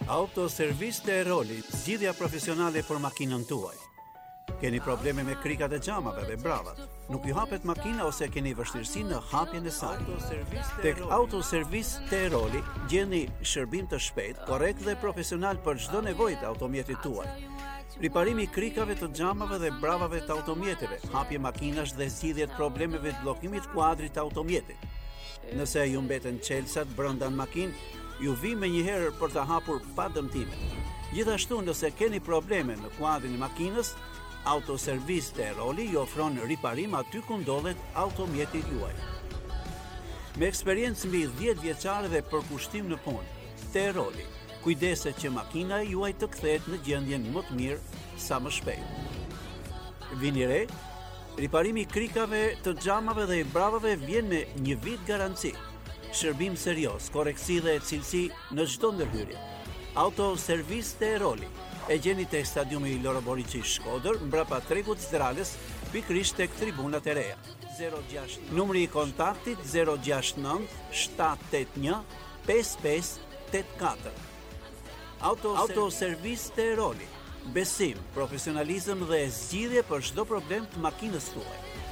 Autoservis të Eroli, zgjidhja profesionale për makinën tuaj. Keni probleme me krikat e xhamave dhe bravat, nuk ju hapet makina ose keni vështirësi në hapjen e saj. Tek Autoservis të Eroli gjeni shërbim të shpejtë, korrekt dhe profesional për çdo nevojë të automjetit tuaj. Riparimi i krikave të xhamave dhe bravave të automjeteve, hapje makinash dhe zgjidhje të problemeve të bllokimit kuadrit të automjetit. Nëse ju mbeten çelësat brenda në makinë, ju vi me njëherë për të hapur pa dëmtime. Gjithashtu, nëse keni probleme në kuadrin e makinës, Autoservis të Eroli ju ofron riparim aty ku ndodhet automjeti juaj. Me eksperiencë mbi 10 vjeçare dhe përkushtim në punë, të Eroli, kujdeset që makina juaj të kthehet në gjendjen më të mirë sa më shpejt. Vini re, riparimi i krikave të xhamave dhe i bravave vjen me 1 vit garanci. Shërbim serioz, koreksi dhe cilësi në çdo ndërhyrje. Autoservis të Eroli. E gjeni tek stadiumi i Loro Boriçi Shkodër, mbrapa tregut Zdralës, pikërisht tek tribunat e reja. 06 numri i kontaktit 069 781 5584. Autoservis të Eroli. Besim, profesionalizëm dhe zgjidhje për çdo problem të makinës tuaj.